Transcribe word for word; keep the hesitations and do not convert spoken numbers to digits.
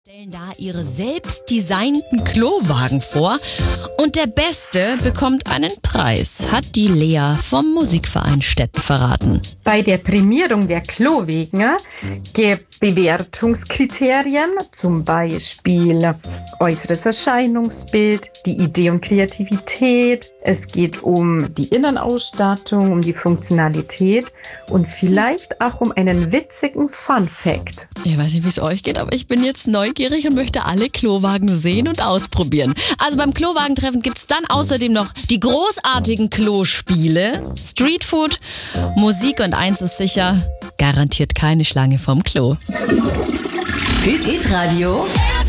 Stellen da ihre selbst designten Klowagen vor und der Beste bekommt einen Preis, hat die Lea vom Musikverein Stetten verraten. Bei der Prämierung der Klowegen gibt Bewertungskriterien, zum Beispiel äußeres Erscheinungsbild, die Idee und Kreativität. Es geht um die Innenausstattung, um die Funktionalität und vielleicht auch um einen witzigen Fun-Fact. Ich weiß nicht, wie es euch geht, aber ich bin jetzt neugierig und möchte alle Klowagen sehen und ausprobieren. Also beim Klowagentreffen gibt's dann außerdem noch die großartigen Klospiele, Streetfood, Musik und eins ist sicher, garantiert keine Schlange vorm Klo. Hit Radio.